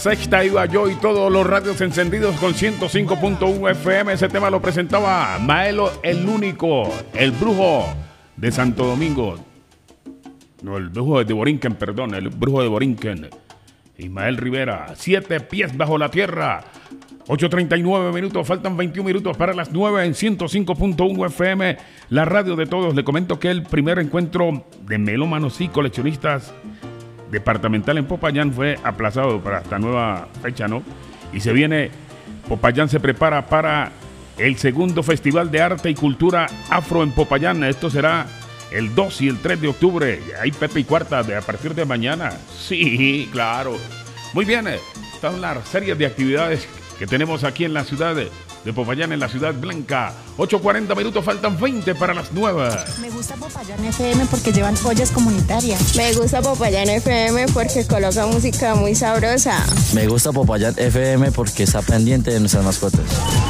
Sexta iba yo y todos los radios encendidos con 105.1 FM. Ese tema lo presentaba Maelo el Único, el brujo de Santo Domingo. No, el brujo de Borinquen, perdón, el brujo de Borinquen. Ismael Rivera, 7 pies bajo la tierra. 8:39 minutos, faltan 21 minutos para las 9 en 105.1 FM, la radio de todos. Le comento que el primer encuentro de melómanos y coleccionistas departamental en Popayán fue aplazado para esta nueva fecha, ¿no? Y se viene, Popayán se prepara para el segundo Festival de Arte y Cultura Afro en Popayán. Esto será el 2 y el 3 de octubre. Hay Pepe y Cuarta a partir de mañana. Sí, claro. Muy bien, estas son las series de actividades que tenemos aquí en la ciudad de Popayán, en la ciudad blanca. 8:40 minutos, faltan 20 para las 9. Me gusta Popayán FM porque llevan ollas comunitarias. Me gusta Popayán FM porque coloca música muy sabrosa. Me gusta Popayán FM porque está pendiente de nuestras mascotas.